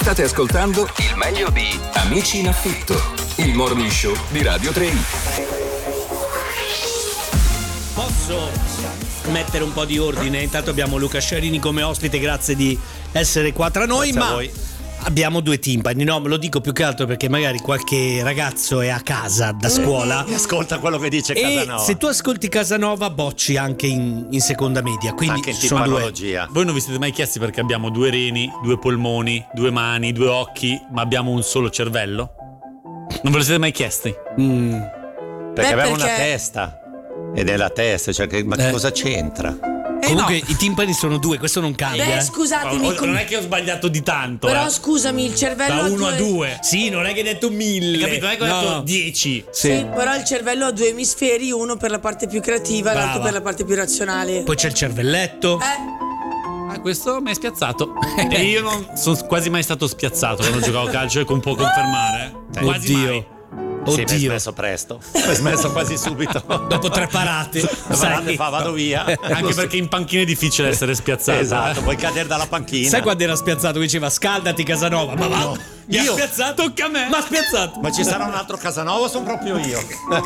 State ascoltando il meglio di Amici in affitto, il morning show di Radio 3. Posso mettere un po' di ordine? Intanto abbiamo Luca Sciarini come ospite, grazie di essere qua tra noi. Grazie ma a voi. abbiamo due timpani, no? Me lo dico più che altro perché magari qualche ragazzo è a casa da scuola e ascolta quello che dice e Casanova. se tu ascolti Casanova bocci anche in seconda media, quindi anche in sono timpanologia. Voi non vi siete mai chiesti perché abbiamo due reni, due polmoni, due mani, due occhi, ma abbiamo un solo cervello? Non ve lo siete mai chiesti? Perché abbiamo una testa. Ed è la testa, cioè che cosa c'entra? Comunque i timpani sono due, questo non cambia. Beh, scusatemi. Non è che ho sbagliato di tanto. Però scusami, il cervello Da ha 1 a 2. Sì, non è che hai detto 1000. Capito? Non è che ho detto 10. Sì, però il cervello ha due emisferi, uno per la parte più creativa e Brava. l'altro per la parte più razionale. Poi c'è il cervelletto. Questo mi è spiazzato. E io non sono quasi mai stato spiazzato quando giocavo a calcio, e può confermare. Quasi mai. Sì, mi hai smesso presto. Mi hai smesso quasi subito. Dopo 3 parate. Vado via. Anche perché in panchina è difficile essere spiazzato. Esatto, puoi cadere dalla panchina. Sai quando era spiazzato? Diceva scaldati Casanova. Ma va, No. mi ha Io? spiazzato, tocca a me. Ma ha spiazzato. Ma ci sarà un altro Casanova o sono proprio io?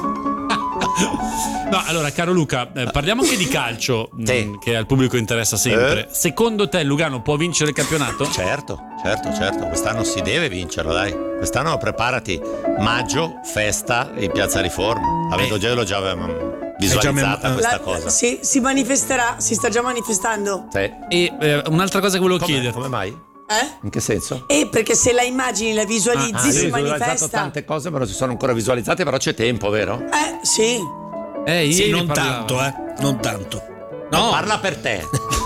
No, allora, caro Luca, parliamo anche di calcio, che al pubblico interessa sempre. Secondo te Lugano può vincere il campionato? Certo. Quest'anno si deve vincerlo, dai. Quest'anno preparati. Maggio, festa in Piazza Riforma. L'ho già visualizzata questa cosa. Sì, si manifesterà, si sta già manifestando. Sì. E un'altra cosa che volevo chiedere. Come mai? In che senso? Perché se la immagini, la visualizzi, Io si ho visualizzato manifesta. tante cose, ma non si sono ancora visualizzate, però c'è tempo, vero? Sì. Sì, ieri non parlavo. tanto, non tanto. No, parla per te.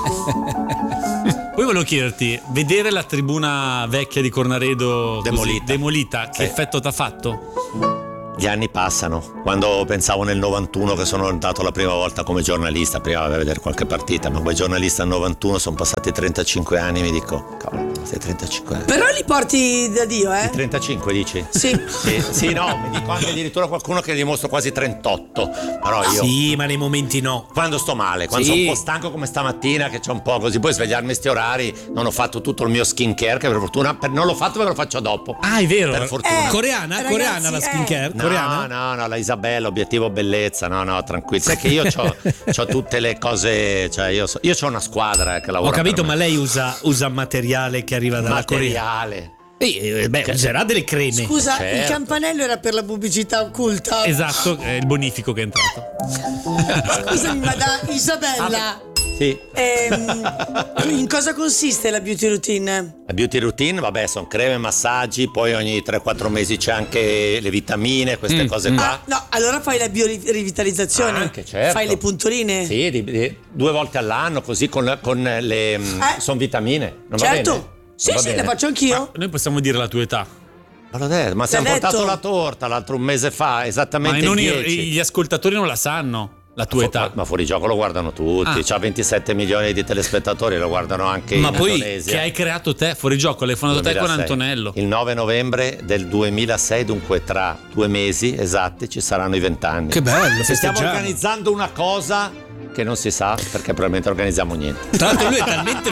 Poi volevo chiederti, vedere la tribuna vecchia di Cornaredo demolita, che effetto t'ha fatto? Gli anni passano. Quando pensavo nel 91 che sono andato la prima volta come giornalista, prima a vedere qualche partita, ma come giornalista nel 91 sono passati 35 anni, mi dico, cavolo, sei 35 anni. Però li porti da Dio, Di 35 dici? Sì. Sì, no, mi dico anche addirittura qualcuno che dimostro quasi 38. Però io. Sì, ma nei momenti no. Quando sto male, quando sono un po' stanco come stamattina, che c'è un po' così, poi svegliarmi a sti orari, non ho fatto tutto il mio skincare, che per fortuna non l'ho fatto, ma lo faccio dopo. Ah, è vero. Per fortuna. Coreana la skincare? Coreana? No, la Isabella, obiettivo bellezza, no, tranquillo. Sai che io c'ho tutte le cose, cioè io c'ho una squadra che lavora. Ho capito, per me. ma lei usa materiale che arriva dalla Corea. Userà delle creme. Scusa, il campanello era per la pubblicità occulta. Esatto, è il bonifico che è entrato. Scusami, ma da Isabella. Sì. In cosa consiste la beauty routine? La beauty routine, vabbè, sono creme, massaggi, poi ogni 3-4 mesi c'è anche le vitamine, queste cose qua. No, allora fai la biorivitalizzazione. Anche, certo. Fai le punturine. Sì, 2 volte all'anno, così con le sono vitamine. Non certo. va bene? Sì, Va sì, bene. le faccio anch'io. Ma noi possiamo dire la tua età. Ma l'ho detto, ma siamo portato la torta l'altro mese fa, esattamente Ma non il 10. gli ascoltatori non la sanno. La tua età. Ma fuori gioco lo guardano tutti. C'ha 27 milioni di telespettatori, lo guardano anche in Indonesia. Che hai creato te fuori gioco, l'hai fondato 2006. te con Antonello. Il 9 novembre del 2006, dunque tra 2 mesi esatti ci saranno i 20 anni. Che bello, stiamo organizzando una cosa che non si sa perché probabilmente organizziamo niente. Tra l'altro lui è talmente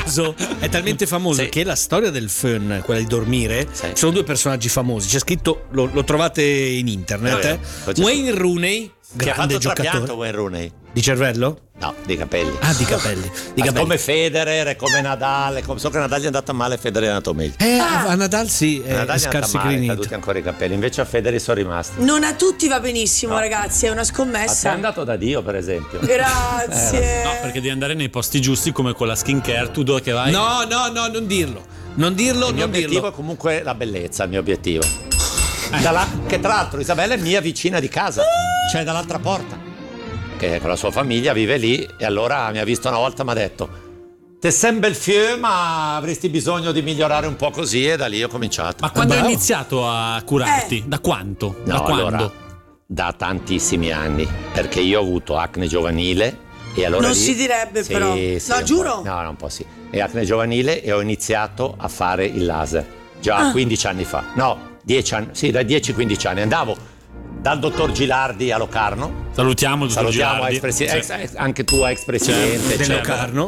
famoso che la storia del fön, quella di dormire, sono 2 personaggi famosi. C'è scritto, lo trovate in internet, Wayne Rooney, che ha fatto giocatore. trapianto Wayne Rooney. Di cervello? No, di capelli. Ah, di capelli. Come Federer, è come Nadal. So che a Nadal gli è andata male, Federer è andato meglio. A Nadal sì, a Nadal gli è andata male, caduti ancora i capelli. Invece a Federer sono rimasti. Non a tutti va benissimo, ragazzi, è una A te è scommessa. andato da Dio, per esempio. Grazie. No, perché devi andare nei posti giusti, come con la skincare. Tu dove che vai? No, non dirlo. Non dirlo, Il mio non obiettivo dirlo. è comunque la bellezza, il mio obiettivo. Che tra l'altro Isabella è mia vicina di casa, cioè dall'altra porta, che con la sua famiglia vive lì, e allora mi ha visto una volta e mi ha detto: te sei un bel fieu, ma avresti bisogno di migliorare un po' così, e da lì ho cominciato. Ma quando hai iniziato a curarti? Da quanto? No, da quando? allora, da tantissimi anni, perché io ho avuto acne giovanile e allora Non lì, si direbbe, però. No, giuro? No, un po' sì. E acne giovanile, e ho iniziato a fare il laser già 15 anni fa. No, 10 anni, sì, dai 10-15 anni. Andavo dal dottor Gilardi a Locarno. Salutiamo il dottor Gilardi. anche tu, ex presidente del Locarno.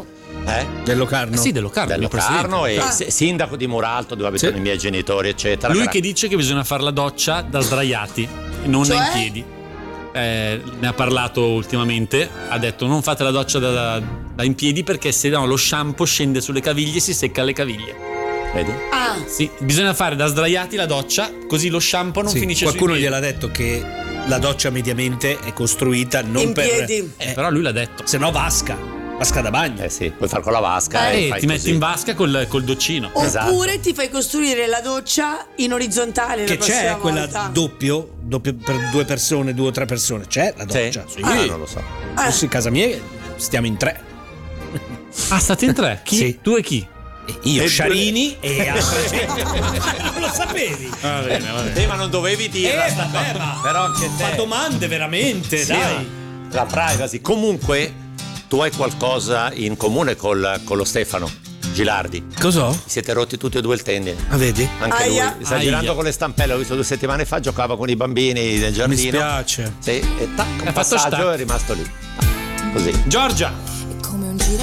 Del Locarno? Sì, del Locarno e sindaco di Muralto, dove abitano i miei genitori, eccetera. Lui che dice che bisogna fare la doccia da sdraiati, non in piedi. Ne ha parlato ultimamente, ha detto non fate la doccia da in piedi perché se no lo shampoo scende sulle caviglie e si secca le caviglie. Vedi? Sì, bisogna fare da sdraiati la doccia, così lo shampoo non finisce qualcuno sui piedi. gliel'ha detto che la doccia mediamente è costruita non in per piedi. Però lui l'ha detto. Se no vasca da bagno. Sì, puoi far con la vasca e fai ti metti così. in vasca col doccino. Oppure ti fai costruire la doccia in orizzontale. Che c'è quella doppio per 2 persone, 2 o 3 persone. C'è la doccia? Sì. Non lo so. Sì, casa mia stiamo in 3. State in 3? Chi? Sì. Tu e chi? Io, Sciarini e altra gente. Non lo sapevi? Va bene. Ma non dovevi dirla. Vabbè, ma però che fa domande veramente, Sì, dai. La privacy. Comunque tu hai qualcosa in comune con lo Stefano Gilardi. Cos'ho? Siete rotti tutti e 2 il tendine. Vedi? Anche lui sta girando con le stampelle. L'ho visto 2 settimane fa, giocava con i bambini nel giardino. Mi spiace. Sì, e tac, un fatto passaggio stacco. è rimasto lì. Così. Giorgia.